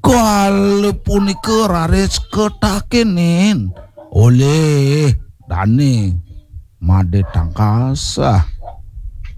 Kalau punika raris ketakenen oleh Dani Made Tangkasa.